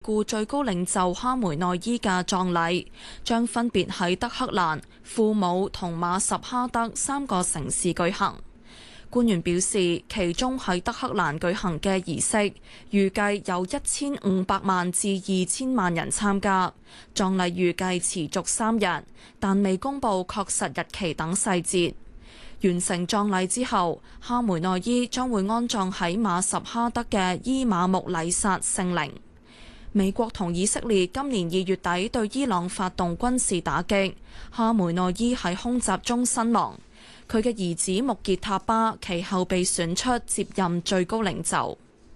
故最高領袖哈梅內伊嘅葬禮，將分別喺德黑蘭、庫姆同馬什哈德3個城市舉行。官員表示，其中喺德黑蘭舉行嘅儀式，預計有1500萬至2000萬人參加。葬禮預計持續3日，但未公布確實日期等細節。完成葬禮之後，哈梅內伊將會安葬喺馬什哈德嘅伊馬木禮薩聖陵。美國同以色列今年2月底對伊朗發動軍事打擊，哈梅內伊喺空襲中身亡。佢嘅兒子穆傑塔巴其後被選出接任最高領袖。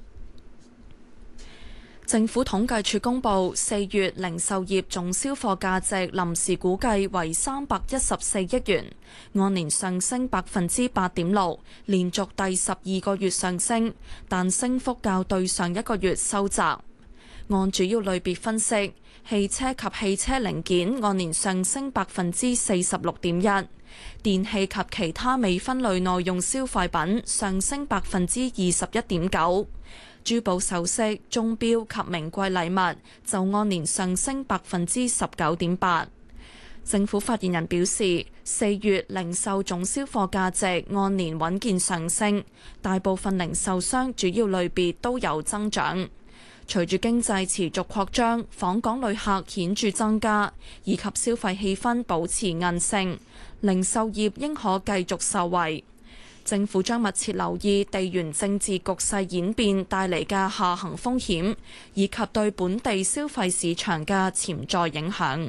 政府統計處公布4月零售業總銷貨價值臨時估計為314億元，按年上升8.6%，連續第12個月上升，但升幅較對上一個月收窄。按主要類別分析，汽車及汽車零件按年上升46.1%，電器及其他未分類耐用消費品上升21.9%，珠寶首飾、鐘錶及名貴禮物就按年上升19.8%。政府發言人表示，4月零售總銷貨價值按年穩健上升，大部分零售商主要類別都有增長。隨住經濟持續擴張，訪港旅客顯著增加，以及消費氣氛保持韌性，零售業應可繼續受惠。政府將密切留意地緣政治局勢演變帶嚟嘅下行風險，以及對本地消費市場嘅潛在影響。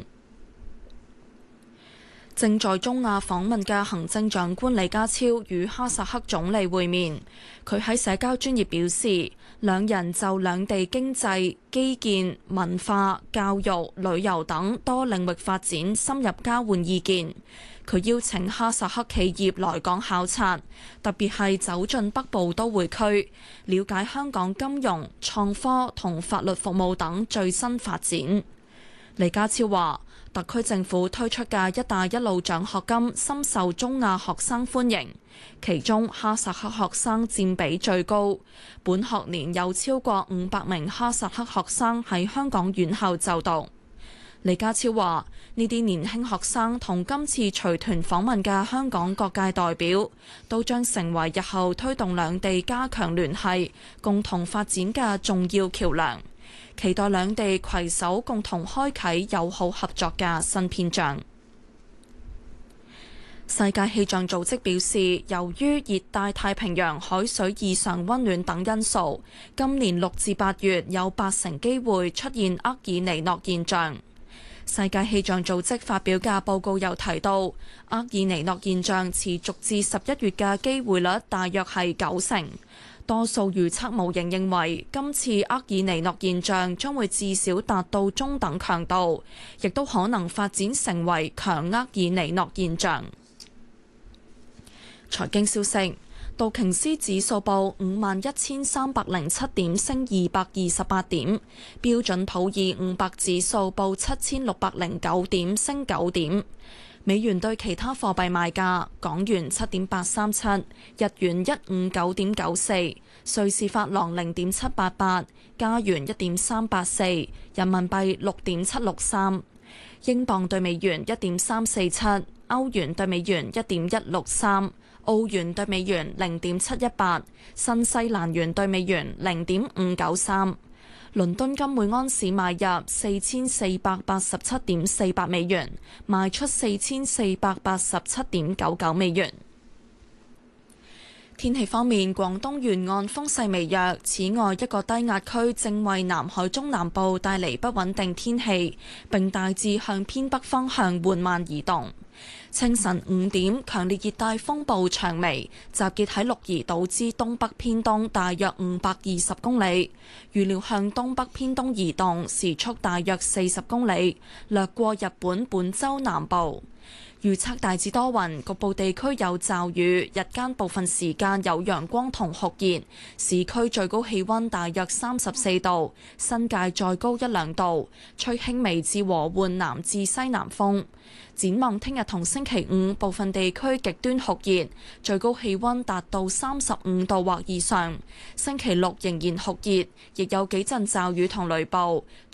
正在中亞訪問嘅行政長官李家超與哈薩克總理會面，佢喺社交專頁表示，兩人就兩地經濟、基建、文化、教育、旅遊等多領域發展深入交換意見。佢邀請哈薩克企業來港考察，特別係走進北部都會區，了解香港金融、創科同法律服務等最新發展。李家超話，特區政府推出嘅「一帶一路」獎學金深受中亞學生歡迎，其中哈薩克學生佔比最高。本學年有超過500名哈薩克學生喺香港院校就讀。李家超話：呢啲年輕學生同今次隨團訪問嘅香港各界代表，都將成為日後推動兩地加強聯繫、共同發展嘅重要橋樑。期待兩地攜手共同開啟友好合作嘅新篇章。世界氣象組織表示，由於熱帶太平洋海水異常溫暖等因素，今年6至8月有80%機會出現厄爾尼諾現象。世界氣象組織發表嘅報告又提到，厄爾尼諾現象持續至11月嘅機會率大約係90%。多數預測模型認為，今次厄爾尼諾現象將會至少達到中等強度，亦都可能發展成為強厄爾尼諾現象。財經消息，道瓊斯指數報51,307點，升228點；標準普爾500指數報7,609點，升9點。美元對其他貨幣賣價：港元7.837，日元159.94，瑞士法郎0.788，加元1.384，人民幣6.763，英鎊對美元1.347，歐元對美元1.163，澳元對美元0.718，新西蘭元對美元0.593。倫敦金每安士買入4487.48美元，賣出4487.99美元。天氣方面，廣東沿岸風勢微弱，此外一個低壓區正為南海中南部帶嚟不穩定天氣，並大致向偏北方向緩慢移動。清晨5點，強烈熱帶風暴長眉集結喺鹿兒島之東北偏東大約520公里，預料向東北偏東移動，時速大約40公里，掠過日本本州南部。 預測大致多雲，局部地區有驟雨，日間部分時間有陽光同酷熱，市區最高氣溫大約34度，新界再高1-2度，吹輕微至和緩南至西南風。展望聽日同星期五，部分地區極端酷熱，最高氣溫達到35度或以上。星期六仍然酷熱，亦有幾陣驟雨同雷暴，